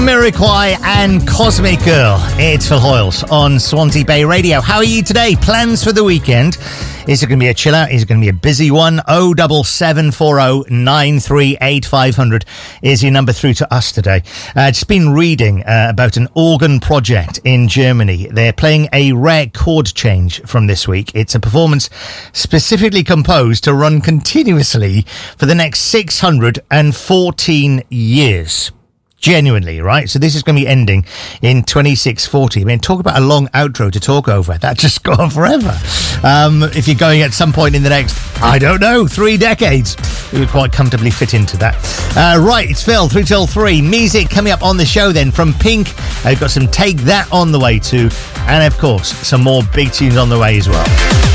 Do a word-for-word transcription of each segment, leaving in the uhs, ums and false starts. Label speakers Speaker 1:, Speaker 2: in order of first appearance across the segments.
Speaker 1: Jamiroquai and Cosmic Girl. It's Phil Hoyles on Swansea Bay Radio. How are you today? Plans for the weekend? Is it going to be a chill out? Is it going to be a busy one? oh seven seven four oh nine three eight five hundred is your number through to us today. Uh, just been reading uh, about an organ project in Germany. They're playing a rare chord change from this week. It's a performance specifically composed to run continuously for the next six hundred fourteen years. Genuinely, right? So this is going to be ending in twenty-six forty. I mean, talk about a long outro to talk over. That just go on forever. Um, if you're going at some point in the next, I don't know, three decades, it would quite comfortably fit into that. Uh, right, it's Phil, through till three. Music coming up on the show then from Pink. I've got some Take That on the way too. And of course, some more big tunes on the way as well.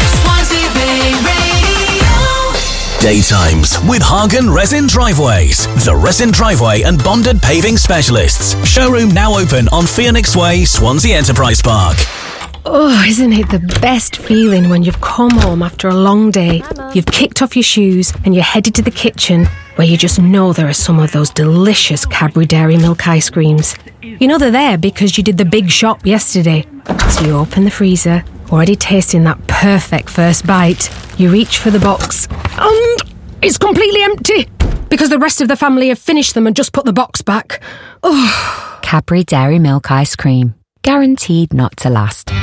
Speaker 2: Daytimes with Hagen Resin Driveways, the resin driveway and bonded paving specialists. Showroom now open on Phoenix Way, Swansea Enterprise Park.
Speaker 3: Oh, isn't it the best feeling when you've come home after a long day, you've kicked off your shoes and you're headed to the kitchen where you just know there are some of those delicious Cadbury Dairy Milk ice creams. You know they're there because you did the big shop yesterday. So you open the freezer, already tasting that perfect first bite. You reach for the box and it's completely empty because the rest of the family have finished them and just put the box back. Oh.
Speaker 4: Cadbury Dairy Milk Ice Cream. Guaranteed not to last.